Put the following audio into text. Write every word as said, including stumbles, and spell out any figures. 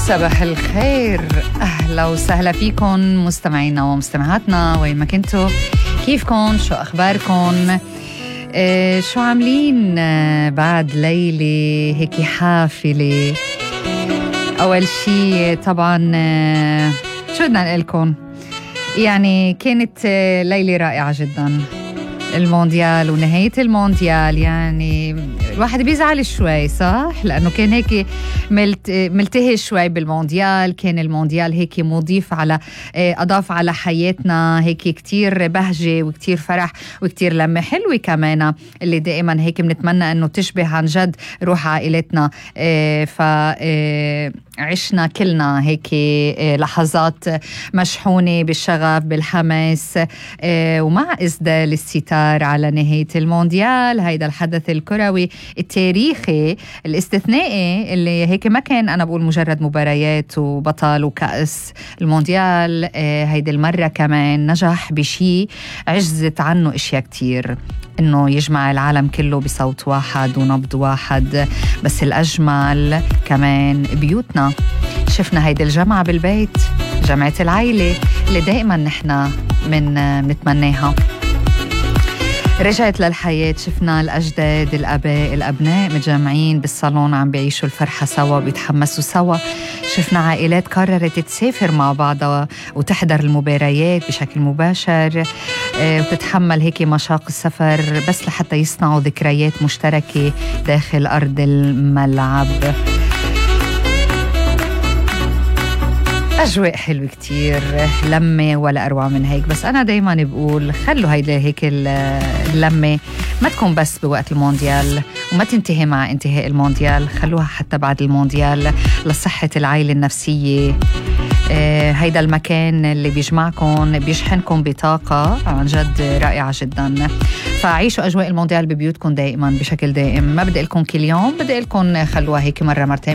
صباح الخير، أهلا وسهلا فيكم مستمعينا ومستمعاتنا وين ما كنتوا. كيفكم؟ شو أخباركم؟ آه شو عاملين آه بعد ليلة هيك حافلة؟ أول شي طبعا آه شو بدنا نقلكم، يعني كانت آه ليلة رائعة جدا. المونديال ونهاية المونديال، يعني الواحد بيزعل شوي صح؟ لأنه كان هيك ملت ملتهي شوي بالمونديال. كان المونديال هيك مضيف على أضاف على حياتنا هيك كتير بهجة وكتير فرح وكتير لمة حلوة كمان، اللي دائما هيك بنتمنى أنه تشبه عن جد روح عائلتنا. فعشنا كلنا هيك لحظات مشحونة بالشغف بالحماس، ومع إسدال الستار على نهاية المونديال، هيدا الحدث الكروي التاريخي الاستثنائي اللي هيك ما كان أنا بقول مجرد مباريات وبطل وكأس. المونديال هيدا المرة كمان نجح بشي عجزت عنه اشياء كتير، انه يجمع العالم كله بصوت واحد ونبض واحد. بس الأجمل كمان بيوتنا، شفنا هيدا الجمعة بالبيت، جمعة العائلة اللي دائما نحنا من نتمناها رجعت للحياة. شفنا الأجداد الأباء الأبناء متجمعين بالصالون عم بيعيشوا الفرحة سوا بيتحمسوا سوا. شفنا عائلات قررت تسافر مع بعضها وتحضر المباريات بشكل مباشر وتتحمل هيك مشاق السفر بس لحتى يصنعوا ذكريات مشتركة داخل أرض الملعب. أجواء حلوة كتير، لمة ولا أروع من هيك. بس أنا دايما بقول خلوا هيدا هيك اللمة ما تكون بس بوقت المونديال وما تنتهي مع انتهاء المونديال، خلوها حتى بعد المونديال لصحة العائلة النفسية. آه هيدا المكان اللي بيجمعكم بيشحنكم بطاقة عن جد رائعة جدا. فعيشوا أجواء المونديال ببيوتكم دائما بشكل دائم. ما بدي لكم كل يوم، بدي لكم خلوها هيك مرة مرتين